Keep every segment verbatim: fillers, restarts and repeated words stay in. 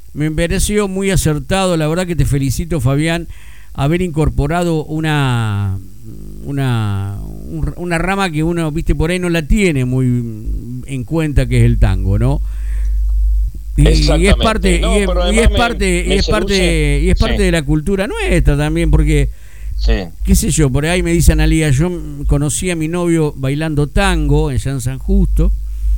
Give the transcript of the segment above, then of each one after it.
me pareció muy acertado, la verdad que te felicito, Fabián, haber incorporado una una una rama que uno, viste, por ahí no la tiene muy en cuenta, que es el tango, ¿no? Y, y es parte no, y, es, y es parte me, y es me parte y es parte sí. de la cultura nuestra también, porque sí. qué sé yo, por ahí me dice Analía, yo conocí a mi novio bailando tango allá en San Justo,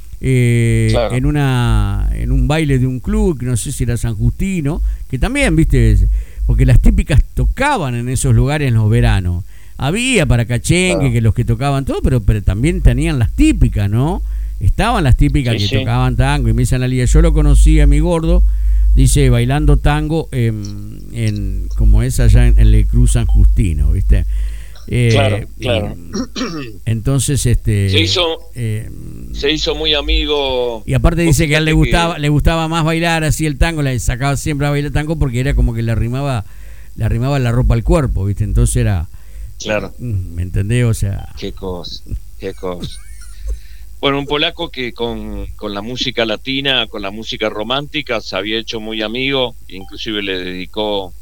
eh, claro. en una en un baile de un club, que no sé si era San Justino, que también, viste, porque las típicas tocaban en esos lugares en los veranos. Había para cachengue, claro. que los que tocaban todo, pero, pero también tenían las típicas, ¿no? Estaban las típicas sí, que sí. tocaban tango. Y me dice Analía, yo lo conocí a mi gordo, dice, bailando tango en, en como es allá en, en Le Cruz San Justino, ¿viste? Eh, claro, claro. Eh, entonces, este... Se hizo, eh, se hizo muy amigo... Y aparte dice que a él le gustaba, que... le gustaba más bailar así el tango, le sacaba siempre a bailar tango porque era como que le arrimaba, le arrimaba la ropa al cuerpo, ¿viste? Entonces era... Claro. ¿Me entendés? O sea... Qué cosa, qué cosa. Bueno, un polaco que con, con la música latina, con la música romántica, se había hecho muy amigo, inclusive le dedicó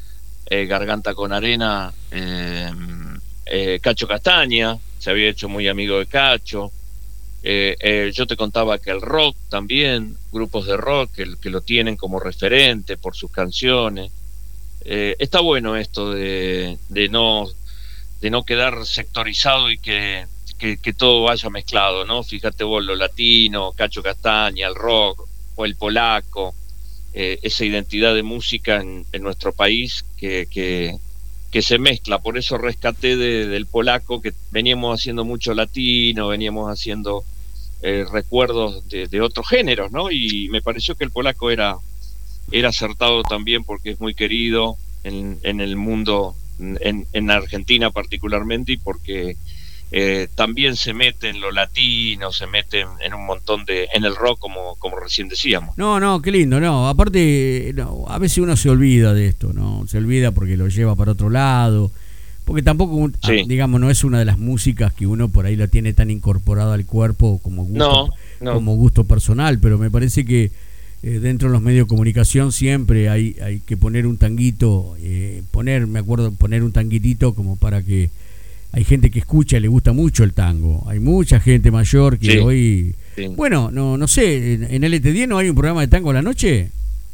eh, Garganta con Arena, eh, eh, Cacho Castaña, se había hecho muy amigo de Cacho. Eh, eh, yo te contaba que el rock también, grupos de rock que, que lo tienen como referente por sus canciones. Eh, está bueno esto de, de no de no quedar sectorizado y que, que, que todo vaya mezclado, ¿no? Fíjate vos, lo latino, Cacho Castaña, el rock o el polaco, eh, esa identidad de música en, en nuestro país que, que, que se mezcla. Por eso rescaté de, del polaco, que veníamos haciendo mucho latino, veníamos haciendo eh, recuerdos de, de otros géneros, ¿no? Y me pareció que el polaco era, era acertado también porque es muy querido en, en el mundo, en, en Argentina particularmente, y porque eh, también se mete en lo latino, se mete en, en un montón de, en el rock, como, como recién decíamos. No, no, qué lindo, no, aparte, no, a veces uno se olvida de esto, ¿no? Se olvida porque lo lleva para otro lado, porque tampoco, sí. digamos, no es una de las músicas que uno por ahí la tiene tan incorporada al cuerpo como gusto, no, no. como gusto personal, pero me parece que Eh, dentro de los medios de comunicación siempre hay, hay que poner un tanguito, eh, poner, me acuerdo, poner un tanguitito como para que hay gente que escucha y le gusta mucho el tango. Hay mucha gente mayor que sí, hoy... Sí. Bueno, no no sé, en, en L T diez no hay un programa de tango a la noche.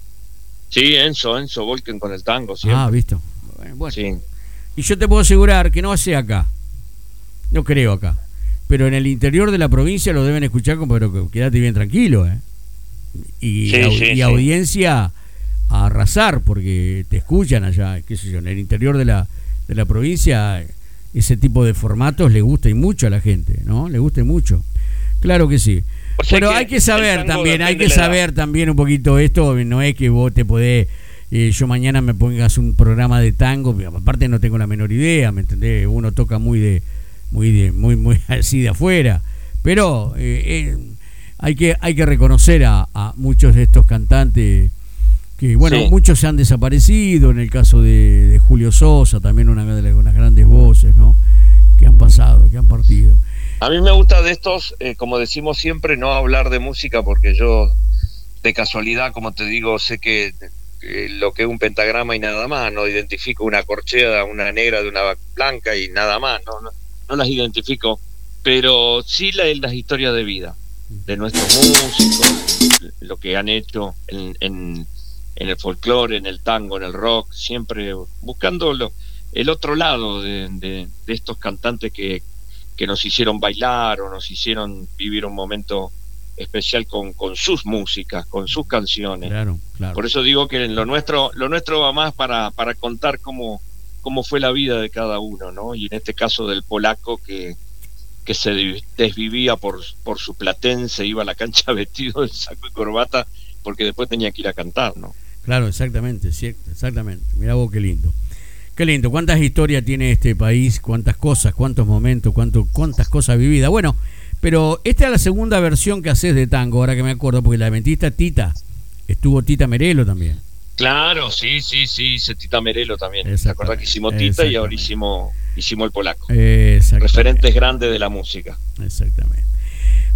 Sí, Enzo, Enzo Volken con el tango siempre. Ah, visto. Bueno, sí. Y yo te puedo asegurar que no va a ser acá. No creo acá. Pero en el interior de la provincia lo deben escuchar, como, pero quédate bien tranquilo, ¿eh? Y, sí, au- sí, y sí. audiencia a arrasar, porque te escuchan allá, qué sé yo, en el interior de la de la provincia, ese tipo de formatos le gusta y mucho a la gente, ¿no? Le gusta y mucho. Claro que sí. O sea, pero que hay que saber también, hay que saber también un poquito esto, no es que vos te podés, eh, yo mañana me pongas un programa de tango, aparte no tengo la menor idea, ¿me entendés? Uno toca muy de, muy de, muy, muy así de afuera, pero eh, eh, Hay que hay que reconocer a, a muchos de estos cantantes que, bueno, sí. muchos se han desaparecido, en el caso de, de Julio Sosa, también una de las unas grandes voces, ¿no? Que han pasado, que han partido. A mí me gusta de estos, eh, como decimos siempre, no hablar de música, porque yo, de casualidad, como te digo, sé que eh, lo que es un pentagrama y nada más, no identifico una corchea, una negra de una blanca y nada más, no, no, no las identifico, pero sí la, las historias de vida de nuestros músicos, lo que han hecho en, en, en el folclore, en el tango, en el rock, siempre buscando lo, el otro lado de, de, de estos cantantes que, que nos hicieron bailar o nos hicieron vivir un momento especial con, con sus músicas, con sus canciones. Claro, claro. Por eso digo que lo nuestro, lo nuestro va más para, para contar cómo, cómo fue la vida de cada uno, ¿no? Y en este caso del polaco que que se desvivía por, por su platense, iba a la cancha vestido de saco y corbata, porque después tenía que ir a cantar, ¿no? Claro, exactamente, cierto, exactamente. Mirá vos qué lindo. Qué lindo, cuántas historias tiene este país, cuántas cosas, cuántos momentos, cuánto, cuántas cosas vividas. Bueno, pero esta es la segunda versión que haces de tango, ahora que me acuerdo, porque la mentista Tita, estuvo Tita Merelo también. Claro, sí, sí, sí, hice Tita Merelo también. ¿Te acordás que hicimos Tita y ahora hicimos... hicimos el polaco, referentes grandes de la música. Exactamente.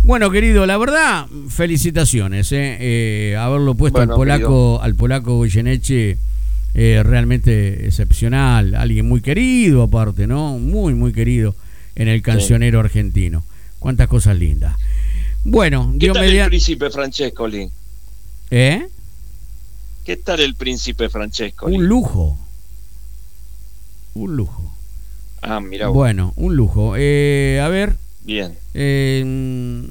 Bueno, querido, la verdad, felicitaciones, eh, eh, haberlo puesto Bueno, al polaco, querido. al polaco Goyeneche, eh, realmente excepcional, alguien muy querido aparte, ¿no? Muy, muy querido en el cancionero sí. argentino. Cuántas cosas lindas. Bueno, ¿qué Dios tal media... el príncipe Francescoli? ¿Eh? ¿Qué tal el príncipe Francescoli? Un lujo. Un lujo. Ah, mira. Bueno, un lujo. Eh, a ver. Bien. Eh,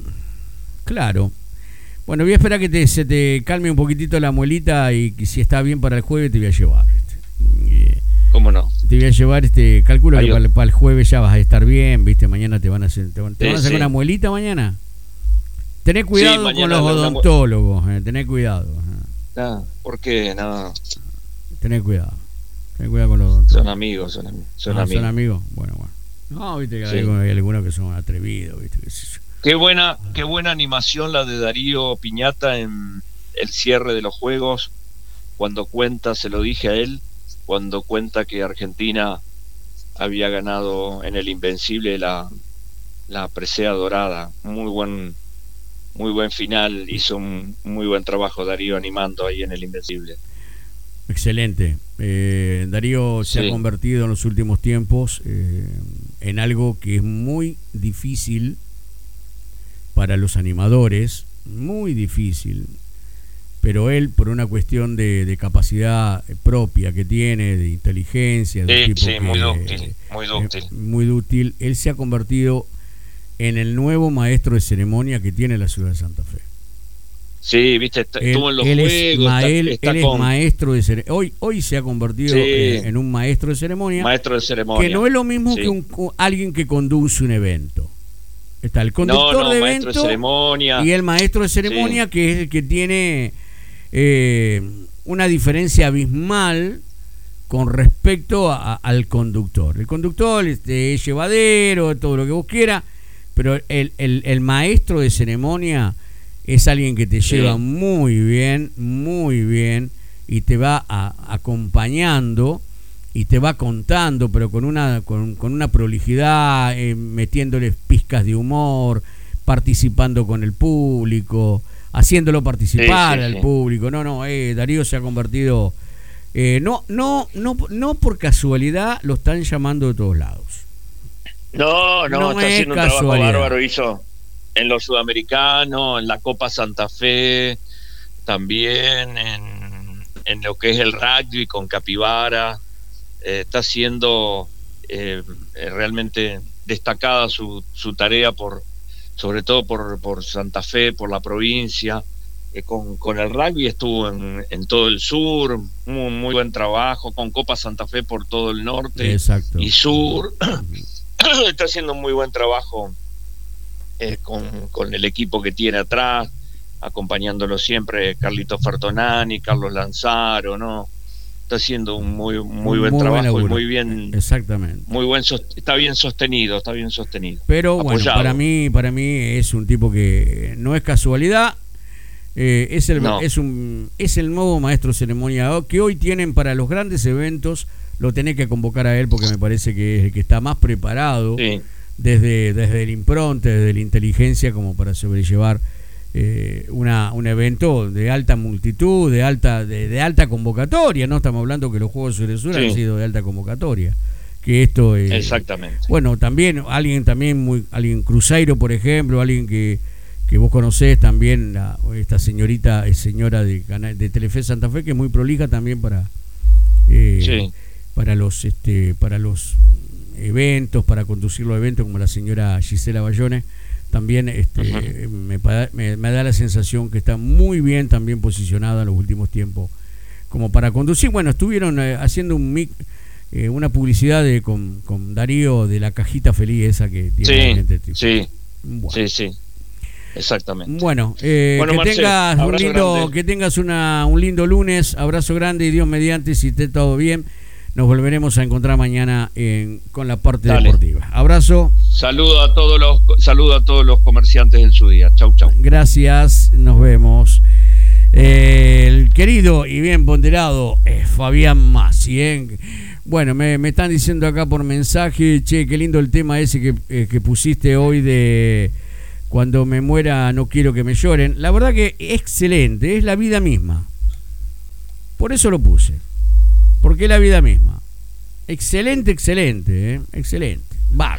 claro. Bueno, voy a esperar que te, se te calme un poquitito la muelita y que si está bien para el jueves te voy a llevar. Eh, ¿Cómo no? Te voy a llevar, este, calculo Ay, que para, para el jueves ya vas a estar bien, viste, mañana te van a hacer, te van, te sí, van a sacar sí. una muelita mañana. Tené cuidado sí, con los odontólogos, eh, tené cuidado. Eh. Ah, ¿por qué? No. Tené cuidado. Tené cuidado con los odontólogos. Son amigos, son, am son ah, amigos. Son amigos, bueno, bueno. No, viste que sí. hay, hay algunos que son atrevidos, viste. Que sí. Qué buena, qué buena animación la de Darío Piñata en el cierre de los juegos, cuando cuenta, se lo dije a él, cuando cuenta que Argentina había ganado en el Invencible la, la presea dorada. Muy buen, muy buen final, hizo un muy buen trabajo Darío animando ahí en el Invencible. Excelente. Eh, Darío se sí. ha convertido en los últimos tiempos eh, en algo que es muy difícil para los animadores, muy difícil, pero él, por una cuestión de, de capacidad propia que tiene, de inteligencia, de sí, tipo sí, que, muy dúctil, muy dúctil. Eh, muy dútil, él se ha convertido en el nuevo maestro de ceremonia que tiene la ciudad de Santa Fe. Sí, viste, estuvo en los él juegos. Es, ma, él, está, está él con... es maestro de ceremonia. Hoy, hoy se ha convertido sí. en, en un maestro de ceremonia. Maestro de ceremonia. Que no es lo mismo sí. que un, alguien que conduce un evento. Está el conductor no, no, de evento evento de ceremonia. Y el maestro de ceremonia, sí. que es el que tiene eh, una diferencia abismal con respecto a, a, al conductor. El conductor este, es llevadero, todo lo que vos quieras, pero el, el, el maestro de ceremonia es alguien que te lleva sí. muy bien, muy bien, y te va a, acompañando y te va contando, pero con una con, con una prolijidad, eh, metiéndole pizcas de humor, participando con el público, haciéndolo participar sí, sí, al sí. público. No, no, eh, Darío se ha convertido, eh, no, no, no, no por casualidad lo están llamando de todos lados. No, no, no está es haciendo un casualidad. trabajo bárbaro, hizo en los sudamericanos, en la Copa Santa Fe, también en, en lo que es el rugby con Capibara. Eh, está siendo eh, realmente destacada su, su tarea, por sobre todo por, por Santa Fe, por la provincia. Eh, con, con el rugby estuvo en, en todo el sur, muy, muy buen trabajo, con Copa Santa Fe por todo el norte Exacto. y sur. Está haciendo un muy buen trabajo eh, con, con el equipo que tiene atrás, acompañándolo siempre Carlito Fertonani, Carlos Lanzaro, ¿no? Está haciendo un muy muy buen muy trabajo buen y muy bien, exactamente, muy buen, está bien sostenido, está bien sostenido. Pero apoyado. Bueno, para mí, para mí es un tipo que no es casualidad, eh, es el no. es un es el nuevo maestro de ceremonia que hoy tienen para los grandes eventos. Lo tenés que convocar a él porque me parece que es el que está más preparado sí. desde desde el impronte, desde la inteligencia como para sobrellevar Eh, una, un evento de alta multitud, de alta de, de alta convocatoria. No estamos hablando que los Juegos de Sur sí. han sido de alta convocatoria, que esto eh, exactamente. Bueno, también alguien también muy alguien Cruzeiro, por ejemplo, alguien que, que vos conocés también, la, esta señorita es señora de, de Telefe Santa Fe, que es muy prolija también para eh, sí. para los este para los eventos, para conducir los eventos, como la señora Gisela Bayone. También este, uh-huh. me, me, me da la sensación que está muy bien también posicionada en los últimos tiempos como para conducir. Bueno, estuvieron eh, haciendo un mic, eh, una publicidad de, con, con Darío de la cajita feliz esa que tiene sí, la gente. Tipo. Sí, bueno. sí, sí, exactamente. Bueno, eh, bueno que, Marcel, tengas un lindo, que tengas una, un lindo lunes, abrazo grande y Dios mediante, si esté todo bien, nos volveremos a encontrar mañana en, con la parte Dale. deportiva. Abrazo. Saludo a todos los saludo a todos los comerciantes en su día. Chau, chau. Gracias, nos vemos. Eh, el querido y bien ponderado eh, Fabián Massi. ¿eh? Bueno, me, me están diciendo acá por mensaje, che, qué lindo el tema ese que, eh, que pusiste hoy de Cuando me muera no quiero que me lloren. La verdad que excelente, es la vida misma. Por eso lo puse. Porque es la vida misma. Excelente, excelente, ¿eh? Excelente. Bárbaro.